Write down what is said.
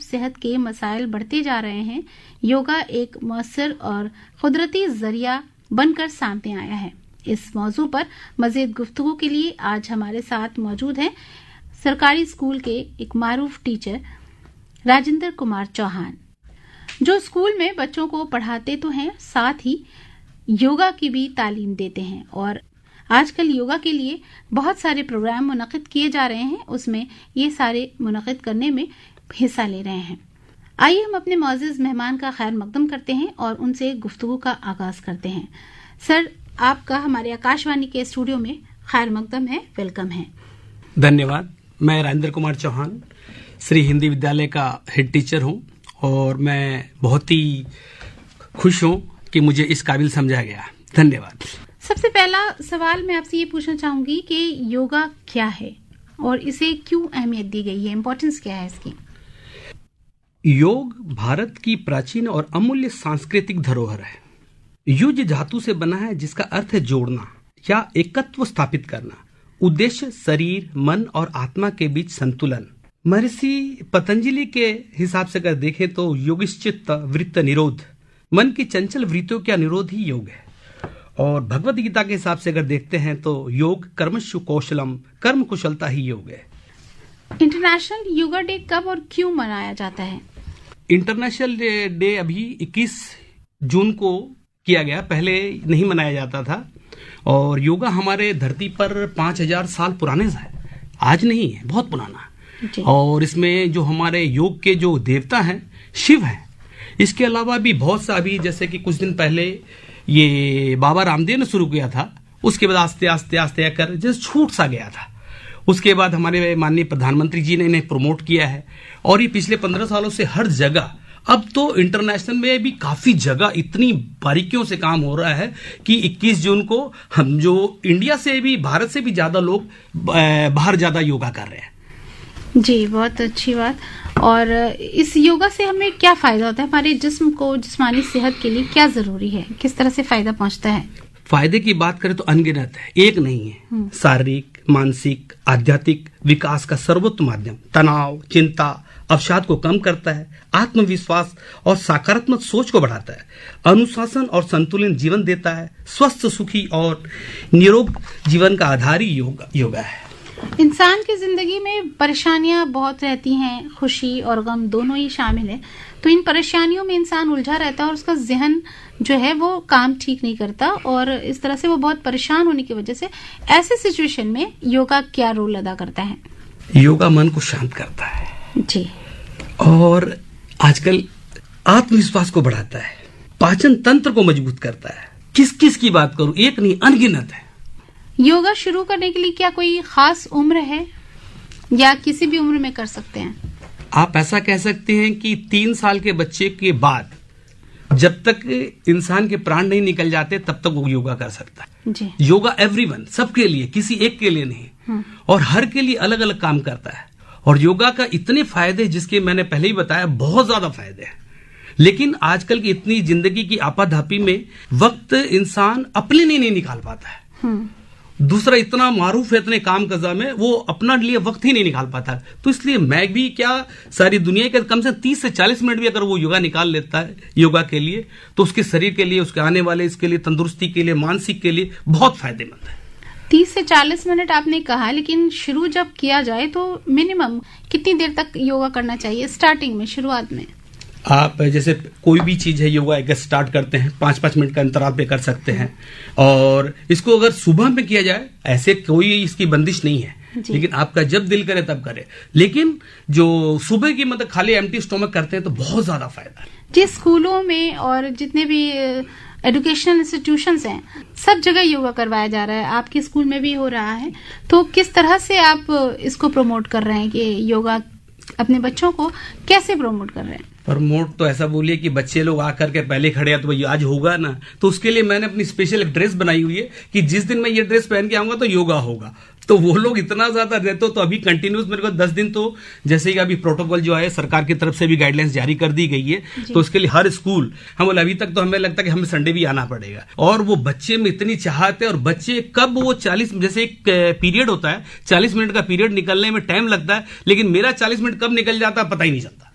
सेहत के मसाइल बढ़ते जा रहे हैं, योगा एक मौसर और कुदरती जरिया बनकर सामने आया है। इस मौजू पर मजीद गुफ्तगू के लिए आज हमारे साथ मौजूद हैं सरकारी स्कूल के एक मारूफ टीचर राजेंद्र कुमार चौहान, जो स्कूल में बच्चों को पढ़ाते तो हैं, साथ ही योगा की भी तालीम देते हैं। और आजकल योगा के लिए बहुत सारे प्रोग्राम मुनक़िद किए जा रहे हैं, उसमें ये सारे मुनक़िद करने में हिस्सा ले रहे हैं। आइए हम अपने मौजूद मेहमान का खैर मकदम करते हैं और उनसे गुफ्तगू का आगाज करते हैं। सर, आपका हमारे आकाशवाणी के स्टूडियो में खैर मकदम है, वेलकम है। धन्यवाद। मैं राजेंद्र कुमार चौहान श्री हिंदी विद्यालय का हेड टीचर हूँ और मैं बहुत ही खुश हूँ कि मुझे इस काबिल समझा गया। धन्यवाद। सबसे पहला सवाल मैं आपसे ये पूछना चाहूंगी कि योगा क्या है और इसे क्यों अहमियत दी गई है, इम्पोर्टेंस क्या है इसकी? योग भारत की प्राचीन और अमूल्य सांस्कृतिक धरोहर है। युज धातु से बना है, जिसका अर्थ है जोड़ना या एकत्व स्थापित करना। उद्देश्य शरीर, मन और आत्मा के बीच संतुलन। महर्षि पतंजलि के हिसाब से अगर देखें तो योगिश्चित्त वृत्त निरोध, मन की चंचल वृत्तियों का निरोध ही योग है। और भगवद गीता के हिसाब से अगर देखते हैं तो योग कर्मशु कौशलम, कर्म कुशलता ही योग है। इंटरनेशनल योगा डे कब और क्यों मनाया जाता है? इंटरनेशनल डे अभी 21 जून को किया गया, पहले नहीं मनाया जाता था। और योगा हमारे धरती पर 5000 साल पुराने है, आज नहीं है, बहुत पुराना। और इसमें जो हमारे योग के जो देवता हैं शिव हैं। इसके अलावा भी बहुत सा, अभी जैसे कि कुछ दिन पहले ये बाबा रामदेव ने शुरू किया था, उसके बाद आस्ते आस्ते आस्ते कर जैसे छूट सा गया था। उसके बाद हमारे माननीय प्रधानमंत्री जी ने इन्हें प्रमोट किया है और ये पिछले 15 सालों से हर जगह, अब तो इंटरनेशनल में भी काफी जगह इतनी बारीकियों से काम हो रहा है कि 21 जून को हम जो इंडिया से भी, भारत से भी ज्यादा लोग बाहर ज्यादा योगा कर रहे हैं। जी, बहुत अच्छी बात। और इस योगा से हमें क्या फायदा होता है? हमारे जिस्म को, जिस्मानी सेहत के लिए क्या जरूरी है, किस तरह से फायदा पहुंचता है? फायदे की बात करें तो अनगिनत है, एक नहीं है। शारीरिक, मानसिक, आध्यात्मिक विकास का सर्वोत्तम माध्यम। तनाव, चिंता, अवसाद को कम करता है, आत्मविश्वास और सकारात्मक सोच को बढ़ाता है, अनुशासन और संतुलित जीवन देता है, स्वस्थ, सुखी और निरोग जीवन का आधार ही योगा है। इंसान की जिंदगी में परेशानियां बहुत रहती हैं, खुशी और गम दोनों ही शामिल है। तो इन परेशानियों में इंसान उलझा रहता है और उसका जहन जो है वो काम ठीक नहीं करता और इस तरह से वो बहुत परेशान होने की वजह से, ऐसे सिचुएशन में योगा क्या रोल अदा करता है? योगा मन को शांत करता है जी, और आजकल आत्मविश्वास को बढ़ाता है, पाचन तंत्र को मजबूत करता है। किस किस की बात करूं, एक नहीं अनगिनत है। योगा शुरू करने के लिए क्या कोई खास उम्र है या किसी भी उम्र में कर सकते हैं? आप ऐसा कह सकते हैं कि 3 साल के बच्चे के बाद जब तक इंसान के प्राण नहीं निकल जाते तब तक वो योगा कर सकता है जी। योगा एवरीवन, सबके लिए, किसी एक के लिए नहीं। और हर के लिए अलग अलग काम करता है। और योगा का इतने फायदे, जिसके मैंने पहले ही बताया, बहुत ज्यादा फायदे हैं। लेकिन आजकल की इतनी जिंदगी की आपाधापी में वक्त इंसान अपने लिए नहीं निकाल पाता है। दूसरा इतना मारूफ है इतने काम काजा में, वो अपना लिए वक्त ही नहीं निकाल पाता। तो इसलिए मैं भी क्या, सारी दुनिया के कम से 30 से 40 मिनट भी अगर वो योगा निकाल लेता है योगा के लिए, तो उसके शरीर के लिए, उसके आने वाले इसके लिए, तंदुरुस्ती के लिए, मानसिक के लिए बहुत फायदेमंद है। 30 से 40 मिनट आपने कहा, लेकिन शुरू जब किया जाए तो मिनिमम कितनी देर तक योगा करना चाहिए स्टार्टिंग में, शुरुआत में? आप जैसे कोई भी चीज है, योगा अगर स्टार्ट करते हैं 5-5 मिनट का अंतराल पे कर सकते हैं। और इसको अगर सुबह में किया जाए, ऐसे कोई इसकी बंदिश नहीं है, लेकिन आपका जब दिल करे तब करे। लेकिन जो सुबह की मतलब खाली एम्प्टी स्टोमक करते हैं तो बहुत ज्यादा फायदा है। जी, स्कूलों में और जितने भी एजुकेशनल इंस्टीट्यूशंस हैं, सब जगह योगा करवाया जा रहा है, आपके स्कूल में भी हो रहा है। तो किस तरह से आप इसको प्रमोट कर रहे हैं कि योगा अपने बच्चों को कैसे प्रमोट कर रहे हैं? प्रमोट तो ऐसा बोलिए कि बच्चे लोग आकर के पहले खड़े हैं तो भाई आज होगा ना, तो उसके लिए मैंने अपनी स्पेशल एक ड्रेस बनाई हुई है कि जिस दिन मैं ये ड्रेस पहन के आऊंगा तो योगा होगा। तो वो लोग इतना ज्यादा रहते हो, तो अभी कंटिन्यूस मेरे को 10 दिन, तो जैसे कि अभी प्रोटोकॉल जो है सरकार की तरफ से भी गाइडलाइंस जारी कर दी गई है, तो उसके लिए हर स्कूल, हम बोले अभी तक तो हमें लगता है कि हमें संडे भी आना पड़ेगा। और वो बच्चे में इतनी चाहत है, और बच्चे कब वो 40, जैसे एक पीरियड होता है 40 मिनट का पीरियड निकलने में टाइम लगता है, लेकिन मेरा 40 मिनट कब निकल जाता है पता ही नहीं चलता।